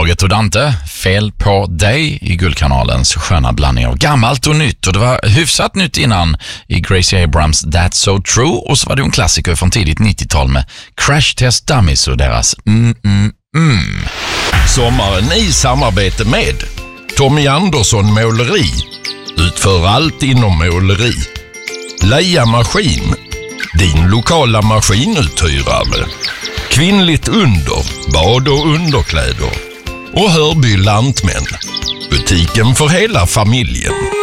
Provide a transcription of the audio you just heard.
Laget och Dante, Fel på dig i Guldkanalens sköna blandning av gammalt och nytt. Och det var hyfsat nytt innan i Gracie Abrams That's So True. Och så var det en klassiker från tidigt 90-tal med Crash Test Dummies och deras Sommaren i samarbete med Tommy Andersson Måleri. Utför allt inom måleri. Leia Maskin, din lokala maskinuthyrare. Kvinnligt under, bad och underkläder. Och Hörby Lantmän, butiken för hela familjen.